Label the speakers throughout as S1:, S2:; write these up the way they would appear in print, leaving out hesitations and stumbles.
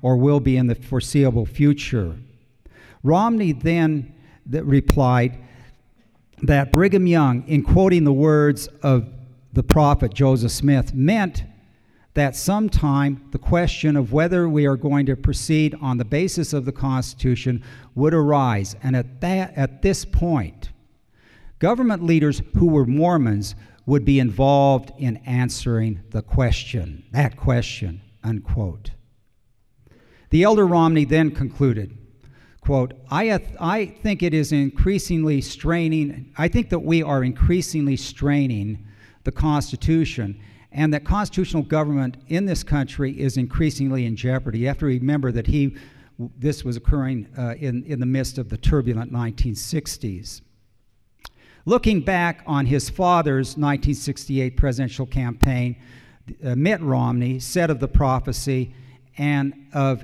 S1: or will be in the foreseeable future. Romney then replied that Brigham Young, in quoting the words of the prophet Joseph Smith, meant that sometime the question of whether we are going to proceed on the basis of the Constitution would arise. And at this point, government leaders who were Mormons would be involved in answering that question, unquote. The elder Romney then concluded, quote, I think it is increasingly straining, I think that we are increasingly straining the Constitution, and that constitutional government in this country is increasingly in jeopardy. You have to remember that this was occurring in the midst of the turbulent 1960s. Looking back on his father's 1968 presidential campaign, Mitt Romney said of the prophecy and of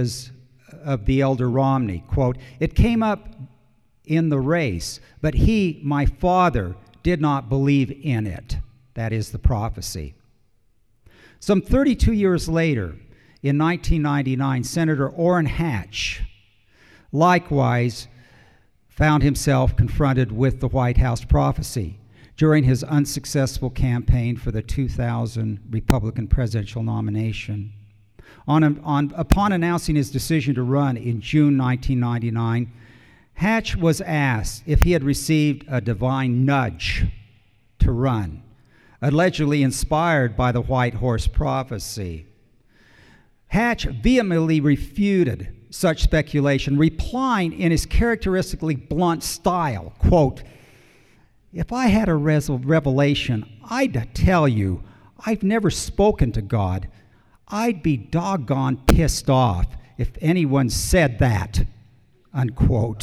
S1: the elder Romney, quote, "It came up in the race, but he, my father, did not believe in it." That is the prophecy. Some 32 years later, in 1999, Senator Orrin Hatch likewise found himself confronted with the White House prophecy during his unsuccessful campaign for the 2000 Republican presidential nomination. Upon announcing his decision to run in June 1999, Hatch was asked if he had received a divine nudge to run, allegedly inspired by the White Horse prophecy. Hatch vehemently refuted such speculation, replying in his characteristically blunt style, quote, "If I had a revelation, I'd tell you I've never spoken to God. I'd be doggone pissed off if anyone said that," unquote.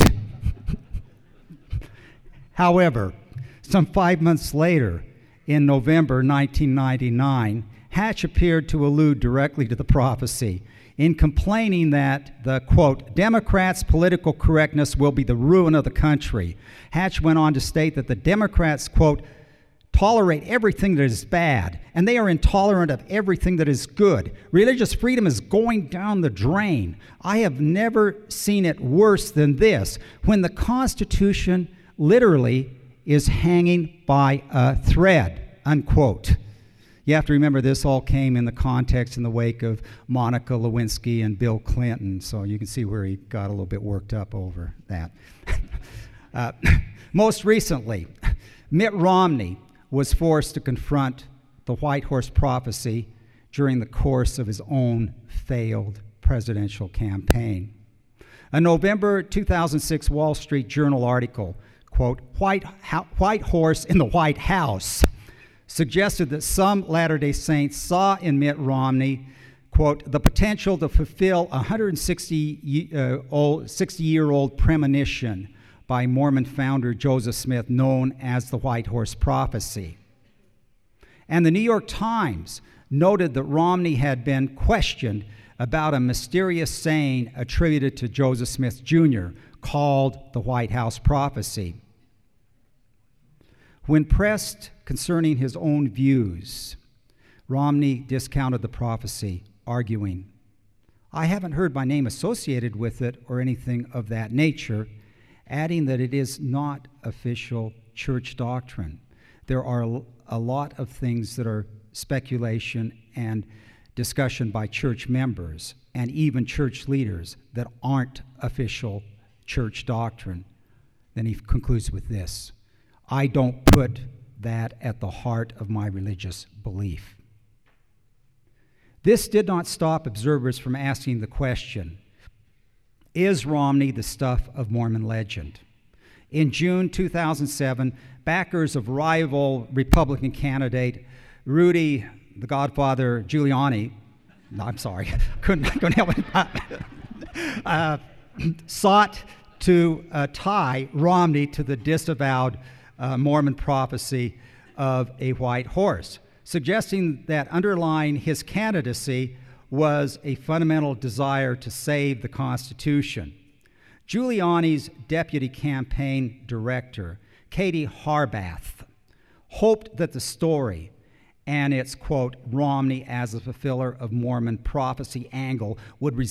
S1: However, some 5 months later, in November 1999, Hatch appeared to allude directly to the prophecy in complaining that the, quote, "Democrats' political correctness will be the ruin of the country." Hatch went on to state that the Democrats, quote, "tolerate everything that is bad, and they are intolerant of everything that is good. Religious freedom is going down the drain. I have never seen it worse than this, when the Constitution literally is hanging by a thread," unquote. You have to remember this all came in the context in the wake of Monica Lewinsky and Bill Clinton, so you can see where he got a little bit worked up over that. Most recently, Mitt Romney was forced to confront the White Horse prophecy during the course of his own failed presidential campaign. A November 2006 Wall Street Journal article, quote, White Horse in the White House, suggested that some Latter-day Saints saw in Mitt Romney, quote, the potential to fulfill a 160-year-old premonition by Mormon founder Joseph Smith, known as the White Horse Prophecy. And the New York Times noted that Romney had been questioned about a mysterious saying attributed to Joseph Smith Jr. called the White House Prophecy. When pressed concerning his own views, Romney discounted the prophecy, arguing, "I haven't heard my name associated with it or anything of that nature," adding that it is not official church doctrine. There are a lot of things that are speculation and discussion by church members and even church leaders that aren't official church doctrine. Then he concludes with this: "I don't put that at the heart of my religious belief." This did not stop observers from asking the question, is Romney the stuff of Mormon legend? In June 2007, backers of rival Republican candidate Rudy, the Godfather Giuliani, couldn't help it, sought to tie Romney to the disavowed Mormon prophecy of a white horse, suggesting that underlying his candidacy was a fundamental desire to save the Constitution. Giuliani's deputy campaign director, Katie Harbath, hoped that the story and its, quote, Romney as a fulfiller of Mormon prophecy angle would